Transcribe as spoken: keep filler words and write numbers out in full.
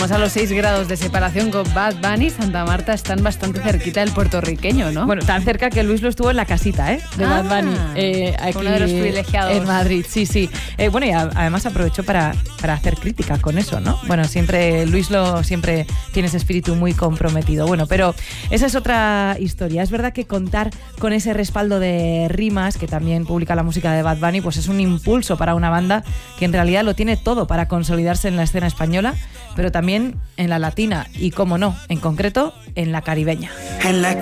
A los seis grados de separación con Bad Bunny, Santa Marta están bastante cerquita del puertorriqueño, ¿no? Bueno, tan cerca que Luis lo estuvo en la casita, ¿eh? De ah, Bad Bunny. Eh, aquí uno de los privilegiados. En Madrid, sí, sí. Eh, bueno, y a, además aprovechó para, para hacer crítica con eso, ¿no? Bueno, siempre, Luis lo siempre tiene ese espíritu muy comprometido. Bueno, pero esa es otra historia. Es verdad que contar con ese respaldo de rimas, que también publica la música de Bad Bunny, pues es un impulso para una banda que en realidad lo tiene todo para consolidarse en la escena española, pero también en la latina y, cómo no, en concreto, en la caribeña. En la